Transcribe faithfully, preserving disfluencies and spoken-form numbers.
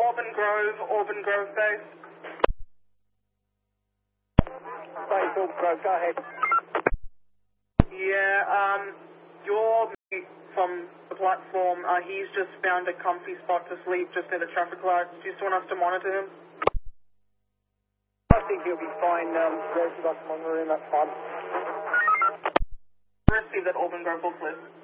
Auburn Grove, Auburn Grove base. Base Auburn Grove, go ahead. Yeah, um, your mate from the platform, uh, he's just found a comfy spot to sleep just near the traffic lights. Do you just want us to monitor him? I think he'll be fine. Um, there's got one room, that's fine. Receive that Auburn Grove book list.